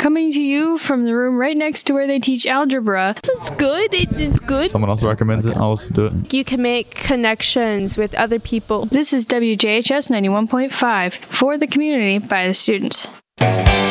coming to you from the room right next to where they teach algebra. It's good. It's good. Someone else recommends it, I'll also do it. You can make connections with other people. This is WJHS 91.5 for the community by the students.